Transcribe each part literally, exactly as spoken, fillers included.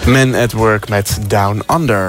Men at Work met Down Under.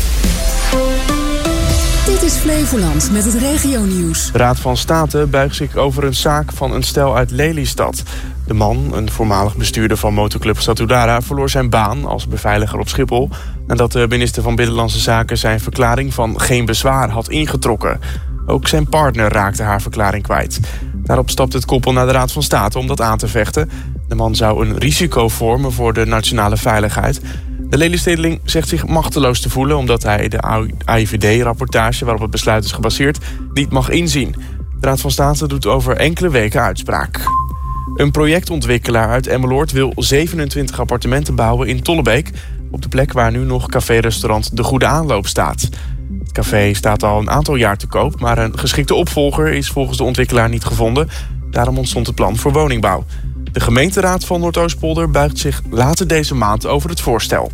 Dit is Flevoland met het regionieuws. De Raad van State buigt zich over een zaak van een stel uit Lelystad. De man, een voormalig bestuurder van motorclub Satudara, verloor zijn baan als beveiliger op Schiphol nadat de minister van Binnenlandse Zaken zijn verklaring van geen bezwaar had ingetrokken. Ook zijn partner raakte haar verklaring kwijt. Daarop stapte het koppel naar de Raad van State om dat aan te vechten. De man zou een risico vormen voor de nationale veiligheid. De Lelystedeling zegt zich machteloos te voelen omdat hij de A I V D-rapportage waarop het besluit is gebaseerd niet mag inzien. De Raad van State doet over enkele weken uitspraak. Een projectontwikkelaar uit Emmeloord wil zevenentwintig appartementen bouwen in Tollebeek, op de plek waar nu nog café-restaurant De Goede Aanloop staat. Het café staat al een aantal jaar te koop, maar een geschikte opvolger is volgens de ontwikkelaar niet gevonden. Daarom ontstond het plan voor woningbouw. De gemeenteraad van Noordoostpolder buigt zich later deze maand over het voorstel.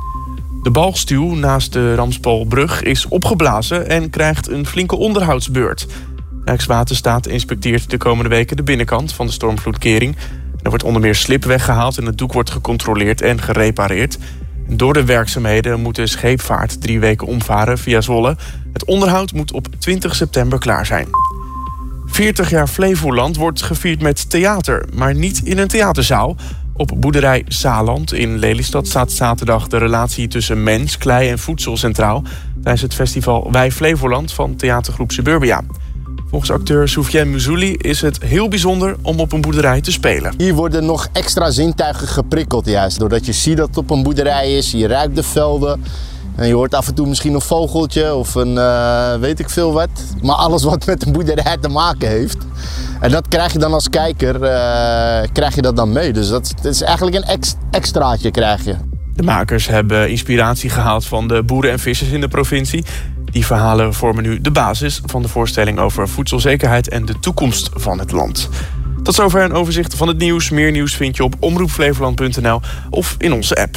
De Balgstuw naast de Ramspolbrug is opgeblazen en krijgt een flinke onderhoudsbeurt. Rijkswaterstaat inspecteert de komende weken de binnenkant van de stormvloedkering. Er wordt onder meer slip weggehaald en het doek wordt gecontroleerd en gerepareerd. Door de werkzaamheden moet de scheepvaart drie weken omvaren via Zwolle. Het onderhoud moet op twintig september klaar zijn. veertig jaar Flevoland wordt gevierd met theater, maar niet in een theaterzaal. Op boerderij Saland in Lelystad staat zaterdag de relatie tussen mens, klei en voedsel centraal tijdens het festival Wij Flevoland van theatergroep Suburbia. Volgens acteur Soufiane Mouzouli is het heel bijzonder om op een boerderij te spelen. Hier worden nog extra zintuigen geprikkeld juist. Doordat je ziet dat het op een boerderij is, je ruikt de velden. En je hoort af en toe misschien een vogeltje of een uh, weet ik veel wat. Maar alles wat met een boerderij te maken heeft. En dat krijg je dan als kijker uh, krijg je dat dan mee. Dus dat, dat is eigenlijk een ex, extraatje krijg je. De makers hebben inspiratie gehaald van de boeren en vissers in de provincie. Die verhalen vormen nu de basis van de voorstelling over voedselzekerheid en de toekomst van het land. Tot zover een overzicht van het nieuws. Meer nieuws vind je op omroep flevoland punt n l of in onze app.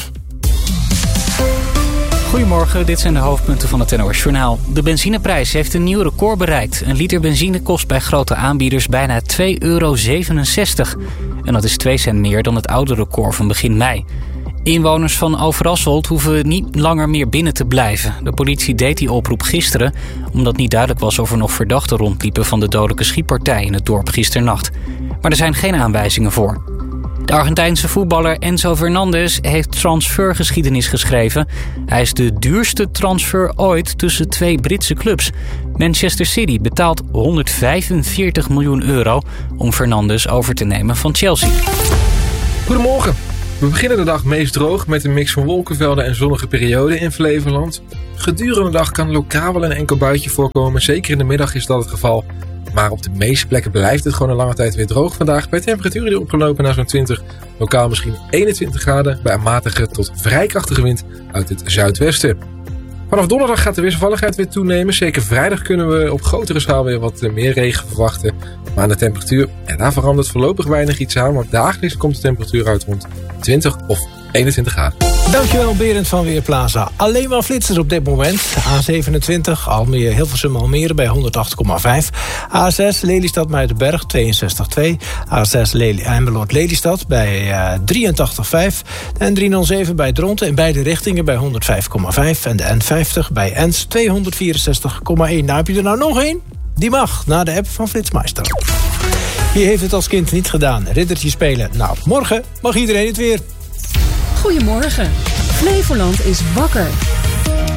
Goedemorgen, dit zijn de hoofdpunten van het N O S-journaal. De benzineprijs heeft een nieuw record bereikt. Een liter benzine kost bij grote aanbieders bijna twee euro zevenenzestig. En dat is twee cent meer dan het oude record van begin mei. Inwoners van Overasselt hoeven niet langer meer binnen te blijven. De politie deed die oproep gisteren, omdat niet duidelijk was of er nog verdachten rondliepen van de dodelijke schietpartij in het dorp gisternacht. Maar er zijn geen aanwijzingen voor. De Argentijnse voetballer Enzo Fernandez heeft transfergeschiedenis geschreven. Hij is de duurste transfer ooit tussen twee Britse clubs. Manchester City betaalt honderdvijfenveertig miljoen euro om Fernandes over te nemen van Chelsea. Goedemorgen. We beginnen de dag meest droog met een mix van wolkenvelden en zonnige perioden in Flevoland. Gedurende de dag kan lokaal wel een enkel buitje voorkomen. Zeker in de middag is dat het geval. Maar op de meeste plekken blijft het gewoon een lange tijd weer droog vandaag. Bij temperaturen die opgelopen naar zo'n twintig, lokaal misschien eenentwintig graden. Bij een matige tot vrij krachtige wind uit het zuidwesten. Vanaf donderdag gaat de wisselvalligheid weer toenemen. Zeker vrijdag kunnen we op grotere schaal weer wat meer regen verwachten. Maar aan de temperatuur, en daar verandert voorlopig weinig iets aan. Want dagelijks komt de temperatuur uit rond twintig of eenentwintig graden. Dankjewel Berend van Weerplaza. Alleen maar flitsers op dit moment. A zevenentwintig, Almere, Hilversum Almere bij honderdachttien komma vijf. A zes, Lelystad Muidenberg, tweeënzestig komma twee. A zes, Emmeloord Lelystad bij uh, drieëntachtig komma vijf. De N driehonderdzeven bij Dronten in beide richtingen bij honderdvijf komma vijf. En de N vijftig bij Ens tweehonderdvierenzestig komma één. Nou heb je er nou nog één? Die mag, naar de app van Flitsmeister. Wie heeft het als kind niet gedaan? Riddertje spelen. Nou, morgen mag iedereen het weer. Goedemorgen. Flevoland is wakker.